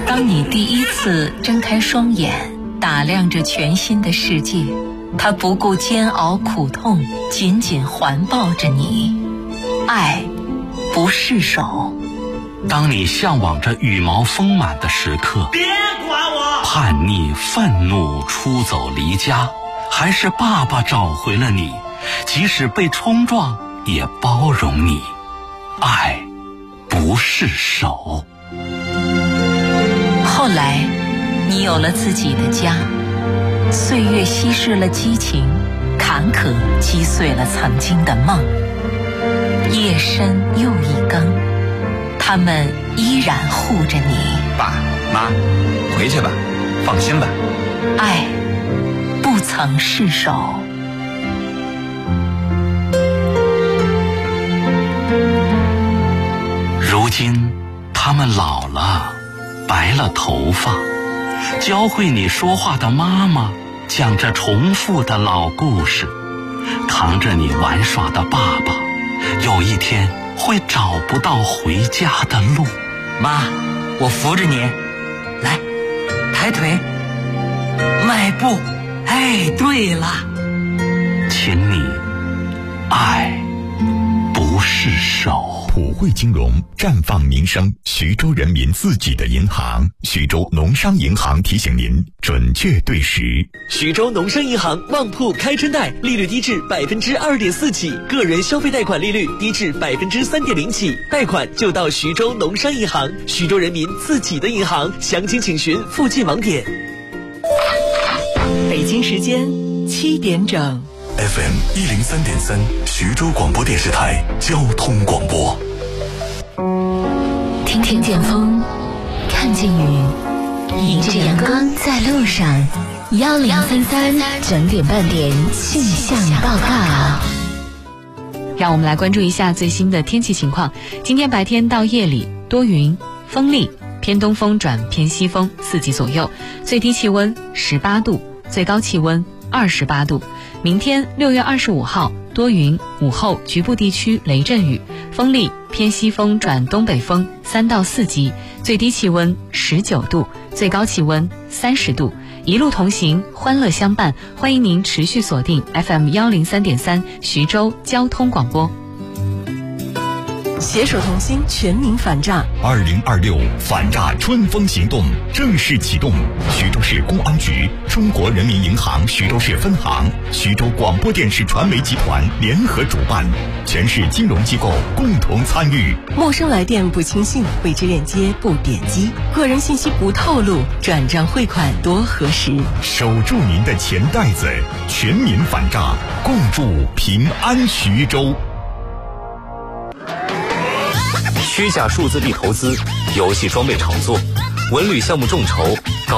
当你第一次睁开双眼，打量着全新的世界，它不顾煎熬苦痛，紧紧环抱着你。爱不释手。 当你向往着羽毛丰满的时刻， 别管我！ 叛逆、愤怒、出走离家，还是爸爸找回了你，即使被冲撞，也包容你。爱不释手。 后来，你有了自己的家，岁月稀释了激情，坎坷击碎了曾经的梦。夜深又一更，他们依然护着你。 爸妈，回去吧，放心吧。 爱不曾释手。 如今他们老了，白了头发，教会你说话的妈妈讲着重复的老故事，扛着你玩耍的爸爸，有一天会找不到回家的路。 妈，我扶着你，来，抬腿，迈步。哎，对了， 请你爱不释手。 普惠金融绽放民生，徐州人民自己的银行，徐州农商银行提醒您准确对时。 徐州农商银行旺铺开春贷，利率低至2.4%起，个人消费贷款利率低至3.0%起，贷款就到徐州农商银行，徐州人民自己的银行，详情请询附近网点。 北京时间7点整。 FM 103.3，徐州广播电视台交通广播。 听见风，看见雨，迎着阳光在路上。1033整点半点气象报告。 让我们来关注一下最新的天气情况。今天白天到夜里多云，风力偏东风转偏西风4级左右，最低气温18度，最高气温28度。明天6月25号多云，午后局部地区雷阵雨，风力偏西风转东北风3到4级，最低气温19度，最高气温30度。一路同行，欢乐相伴，欢迎您持续锁定 FM 103.3徐州交通广播。 携手同心，全民反诈。 2026反诈春风行动正式启动，徐州市公安局、中国人民银行徐州市分行、徐州广播电视传媒集团联合主办，全市金融机构共同参与。 陌生来电不轻信，未知链接不点击，个人信息不透露，转账汇款多核实。 守住您的钱袋子，全民反诈，共筑平安徐州。 虚假数字币投资、游戏装备炒作、文旅项目众筹、